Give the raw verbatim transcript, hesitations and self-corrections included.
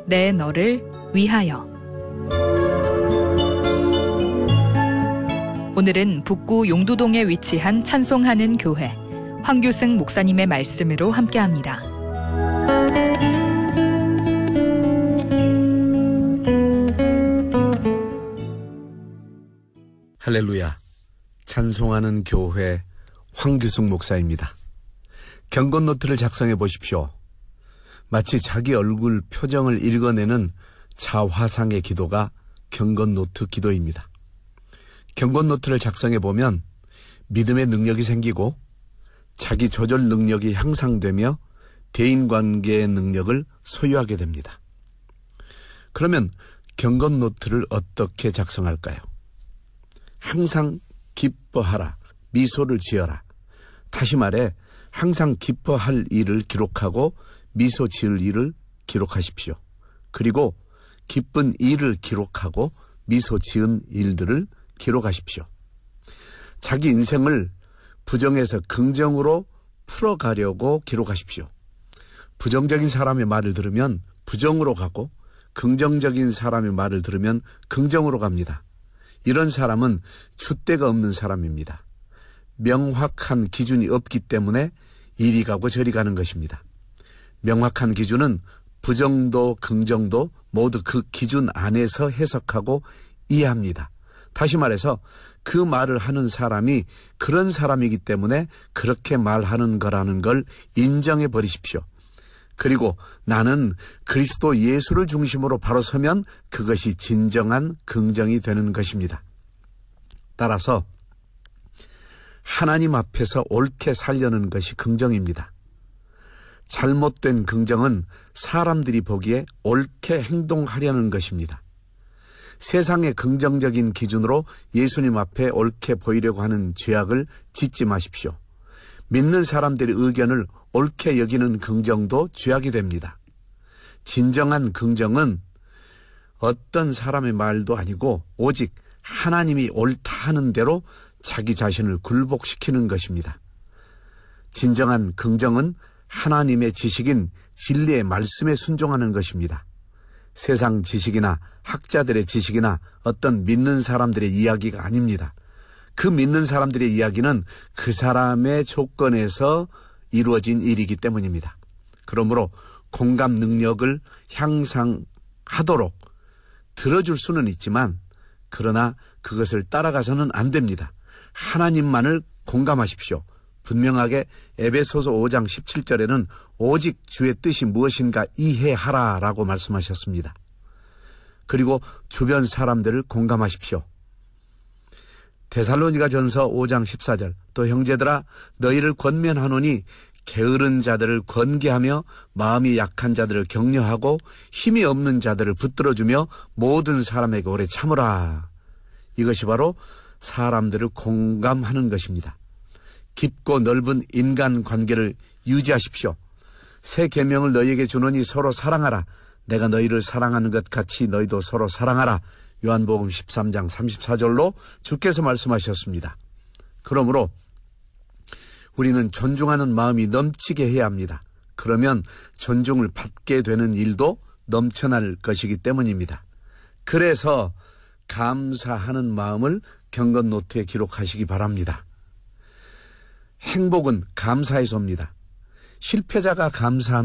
내 너를 위하여. 오늘은 북구 용두동에 위치한 찬송하는 교회 황규승 목사님의 말씀으로 함께합니다. 할렐루야. 찬송하는 교회 황규승 목사입니다. 경건 노트를 작성해 보십시오. 마치 자기 얼굴 표정을 읽어내는 자화상의 기도가 경건 노트 기도입니다. 경건 노트를 작성해 보면 믿음의 능력이 생기고 자기 조절 능력이 향상되며 대인관계의 능력을 소유하게 됩니다. 그러면 경건 노트를 어떻게 작성할까요? 항상 기뻐하라, 미소를 지어라. 다시 말해 항상 기뻐할 일을 기록하고 미소 지을 일을 기록하십시오. 그리고 기쁜 일을 기록하고 미소 지은 일들을 기록하십시오. 자기 인생을 부정에서 긍정으로 풀어가려고 기록하십시오. 부정적인 사람의 말을 들으면 부정으로 가고 긍정적인 사람의 말을 들으면 긍정으로 갑니다. 이런 사람은 줏대가 없는 사람입니다. 명확한 기준이 없기 때문에 이리 가고 저리 가는 것입니다. 명확한 기준은 부정도 긍정도 모두 그 기준 안에서 해석하고 이해합니다. 다시 말해서 그 말을 하는 사람이 그런 사람이기 때문에 그렇게 말하는 거라는 걸 인정해 버리십시오. 그리고 나는 그리스도 예수를 중심으로 바로 서면 그것이 진정한 긍정이 되는 것입니다. 따라서 하나님 앞에서 옳게 살려는 것이 긍정입니다. 잘못된 긍정은 사람들이 보기에 옳게 행동하려는 것입니다. 세상의 긍정적인 기준으로 예수님 앞에 옳게 보이려고 하는 죄악을 짓지 마십시오. 믿는 사람들의 의견을 옳게 여기는 긍정도 죄악이 됩니다. 진정한 긍정은 어떤 사람의 말도 아니고 오직 하나님이 옳다 하는 대로 자기 자신을 굴복시키는 것입니다. 진정한 긍정은 하나님의 지식인 진리의 말씀에 순종하는 것입니다. 세상 지식이나 학자들의 지식이나 어떤 믿는 사람들의 이야기가 아닙니다. 그 믿는 사람들의 이야기는 그 사람의 조건에서 이루어진 일이기 때문입니다. 그러므로 공감 능력을 향상하도록 들어줄 수는 있지만 그러나 그것을 따라가서는 안 됩니다. 하나님만을 공감하십시오. 분명하게 에베소서 오 장 십칠 절에는 오직 주의 뜻이 무엇인가 이해하라 라고 말씀하셨습니다. 그리고 주변 사람들을 공감하십시오. 데살로니가 전서 오 장 십사 절 또 형제들아 너희를 권면하노니 게으른 자들을 권계하며 마음이 약한 자들을 격려하고 힘이 없는 자들을 붙들어주며 모든 사람에게 오래 참으라. 이것이 바로 사람들을 공감하는 것입니다. 깊고 넓은 인간관계를 유지하십시오. 새 계명을 너희에게 주노니 서로 사랑하라. 내가 너희를 사랑하는 것 같이 너희도 서로 사랑하라. 요한복음 십삼 장 삼십사 절로 주께서 말씀하셨습니다. 그러므로 우리는 존중하는 마음이 넘치게 해야 합니다. 그러면 존중을 받게 되는 일도 넘쳐날 것이기 때문입니다. 그래서 감사하는 마음을 경건 노트에 기록하시기 바랍니다. 행복은 감사에서 옵니다. 실패자가 감사하면